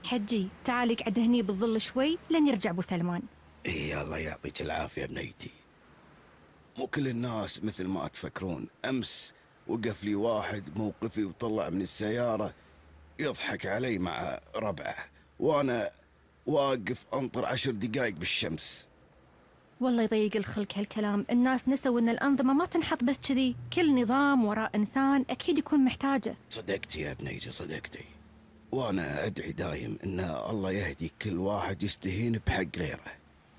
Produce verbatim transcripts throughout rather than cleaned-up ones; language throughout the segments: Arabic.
حجي تعالي اقعد هني بالظل شوي لين يرجع ابو سلمان. اي الله يعطيك العافية بنيتي. مو كل الناس مثل ما تفكرون. امس وقف لي واحد موقفي وطلع من السيارة يضحك علي مع ربعه، وانا واقف انطر عشر دقايق بالشمس. والله يضيق الخلق هالكلام، الناس نسوا ان الانظمة ما تنحط بس كذي، كل نظام وراء انسان اكيد يكون محتاجه. صدقتي يا بنيتي صدقتي، وانا ادعي دايم ان الله يهدي كل واحد يستهين بحق غيره.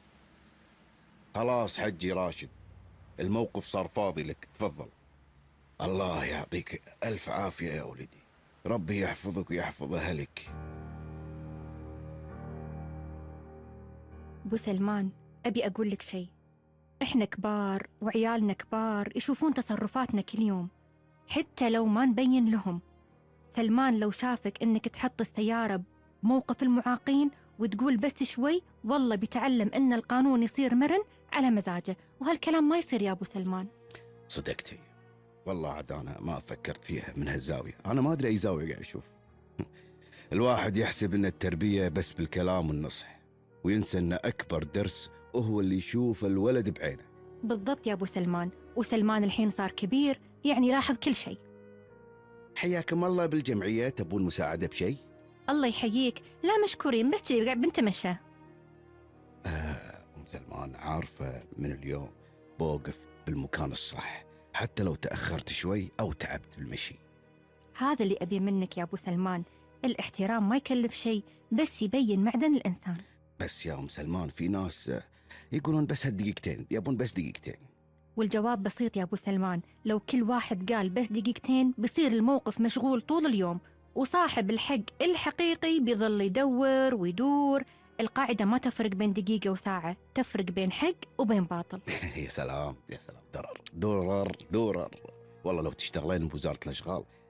خلاص حجي راشد، الموقف صار فاضي لك، تفضل. الله يعطيك الف عافية يا ولدي، ربي يحفظك ويحفظ اهلك. ابو سلمان ابي اقول لك شيء، احنا كبار وعيالنا كبار يشوفون تصرفاتنا كل يوم حتى لو ما نبين لهم. سلمان لو شافك انك تحط السيارة بموقف المعاقين وتقول بس شوي، والله بيتعلم ان القانون يصير مرن على مزاجه، وهالكلام ما يصير يا ابو سلمان. صدقتي والله عاد انا ما فكرت فيها من هالزاوية، انا ما ادري اي زاوية قاعد اشوف. الواحد يحسب ان التربية بس بالكلام والنصح، وينسى ان اكبر درس وهو اللي يشوف الولد بعينه. بالضبط يا ابو سلمان، وسلمان الحين صار كبير يعني يلاحظ كل شيء. حياكم الله بالجمعية، تبون مساعدة بشيء؟ الله يحييك، لا مشكورين، بس جي قاعد بنتمشى. آه أم سلمان عارفة من اليوم بوقف بالمكان الصح حتى لو تأخرت شوي أو تعبت بالمشي. هذا اللي أبي منك يا أبو سلمان، الاحترام ما يكلف شيء بس يبين معدن الإنسان. بس يا أم سلمان في ناس يقولون بس هالدقيقتين، يبون بس دقيقتين. والجواب بسيط يا أبو سلمان، لو كل واحد قال بس دقيقتين بصير الموقف مشغول طول اليوم، وصاحب الحق الحقيقي بيظل يدور ويدور. القاعدة ما تفرق بين دقيقة وساعة، تفرق بين حق وبين باطل. يا سلام يا سلام، درر درر درر. والله لو تشتغلين بوزارة الأشغال